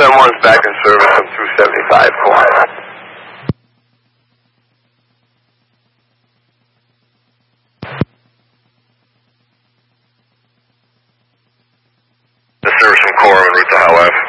271's back in service from 275 corner. The service from Core en route to High Life.